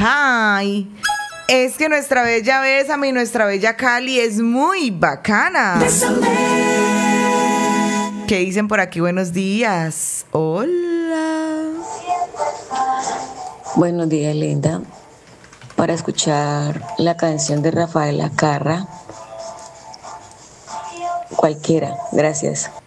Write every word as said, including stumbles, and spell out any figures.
Ay, es que nuestra bella Bésame y nuestra bella Cali es muy bacana. Bésame. ¿Qué dicen por aquí? Buenos días. Hola. Buenos días, linda. Para escuchar la canción de Rafaela Carrà, cualquiera. Gracias.